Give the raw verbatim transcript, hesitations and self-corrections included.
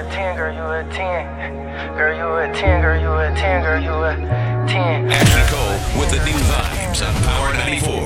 ten, girl, you a ten. Girl, you a ten, girl, you a ten, girl, you a ten. Ashley Cole with the new vibes on Power ninety-four.